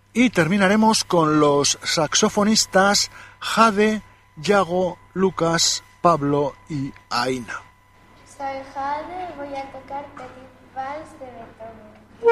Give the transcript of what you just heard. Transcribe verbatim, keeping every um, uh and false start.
Y terminaremos con los saxofonistas Jade, Yago, Lucas, Pablo y Aina. Soy Jade, voy a tocar Petit Vals de Beethoven.